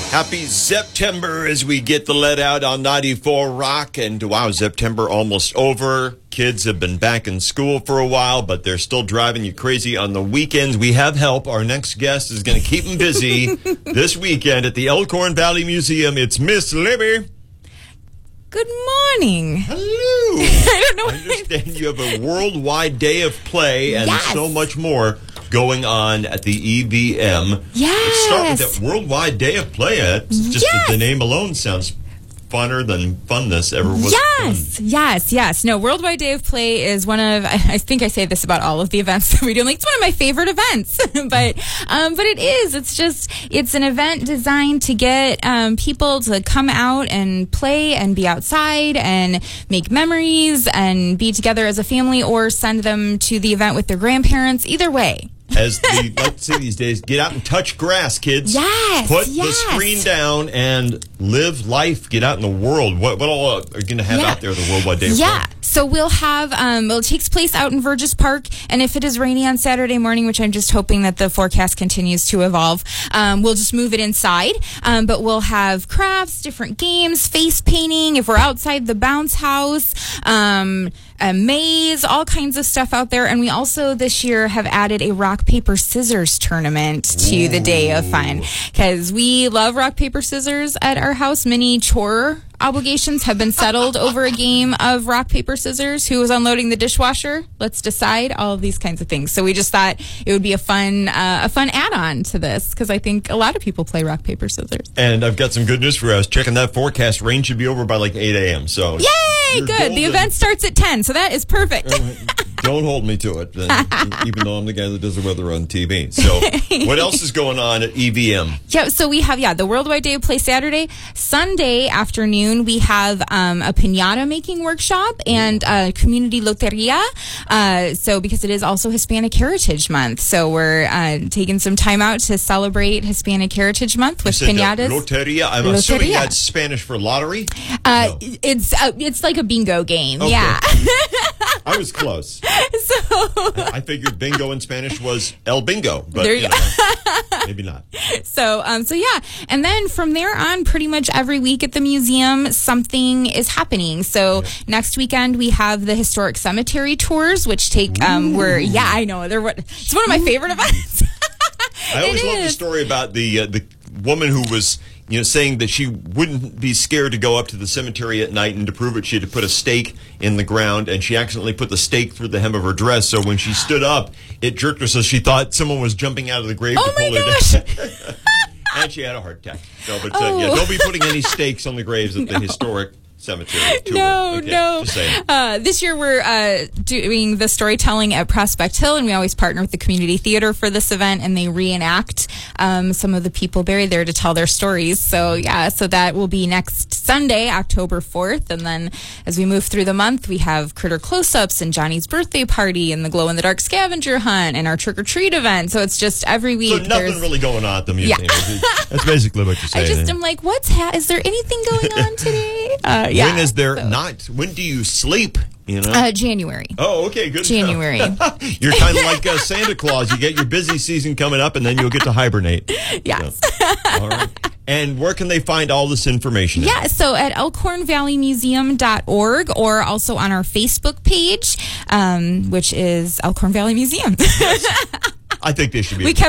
Happy September as we get the let out on 94 Rock. And wow, September almost over. Kids have been back in school for a while, but they're still driving you crazy on the weekends. We have help. Our next guest is going to keep them busy this weekend at the Elkhorn Valley Museum. It's Miss Libby. Good morning. Hello. I don't know. I understand you have a worldwide day of play and so much more going on at the EVM. Yes. Let's start with that worldwide day of play. Just the name alone sounds funner than funness ever was. Yes. No, Worldwide Day of Play is one of, I think I say this about all of the events that we do. It's one of my favorite events, but it is. It's an event designed to get people to come out and play and be outside and make memories and be together as a family, or send them to the event with their grandparents. Either way. As we like to say these days, get out and touch grass, kids. Yes. Put the screen down and live life. Get out in the world. What all are you going to have out there the Worldwide Day of Play? So we'll have, it takes place out in Burgess Park, and if it is rainy on Saturday morning, which I'm just hoping that the forecast continues to evolve, we'll just move it inside. But we'll have crafts, different games, face painting, if we're outside the bounce house, a maze, all kinds of stuff out there. And we also this year have added a rock, paper, scissors tournament to the Day of Fun, because we love rock, paper, scissors at our house. Many chore obligations have been settled over a game of rock, paper, scissors. Who was unloading the dishwasher? Let's decide. All of these kinds of things. So we just thought it would be a fun add-on to this, because I think a lot of people play rock, paper, scissors. And I've got some good news for us. Checking that forecast, rain should be over by like 8 a.m. So yay! Good. Golden. The event starts at 10, so that is perfect. Don't hold me to it, even though I'm the guy that does the weather on TV. So what else is going on at EVM? Yeah, so we have, the Worldwide Day of Play Saturday. Sunday afternoon, we have a piñata making workshop and a community loteria. So because it is also Hispanic Heritage Month. So we're taking some time out to celebrate Hispanic Heritage Month with piñatas. Loteria? I'm assuming that's Spanish for lottery? No. It's like a bingo game, okay. Yeah. I was close. I figured bingo in Spanish was el bingo, but maybe not. So yeah. And then from there on, pretty much every week at the museum, something is happening. So next weekend, we have the historic cemetery tours, which take, I know, it's one of my favorite events. I always love the story about the woman who was, saying that she wouldn't be scared to go up to the cemetery at night, and to prove it, she had to put a stake in the ground, and she accidentally put the stake through the hem of her dress. So when she stood up, it jerked her, so she thought someone was jumping out of the grave to pull her down. And she had a heart attack. So, but don't be putting any stakes on the graves at the historic cemetery tour. No. Just saying. This year we're doing the storytelling at Prospect Hill, and we always partner with the community theater for this event, and they reenact some of the people buried there to tell their stories. So so that will be next Sunday, October 4th, and then as we move through the month, we have critter close-ups and Johnny's birthday party and the glow-in-the-dark scavenger hunt and our trick-or-treat event. So it's just every week. So nothing really going on at the museum. Yeah. That's basically what you're saying. I'm like, is there anything going on today? When is there not? When do you sleep? January. Oh, okay, good. January. You're kind of like Santa Claus. You get your busy season coming up, and then you'll get to hibernate. Yes. So, all right. And where can they find all this information? So at elkhornvalleymuseum.org, or also on our Facebook page, which is Elkhorn Valley Museum. I think they should be.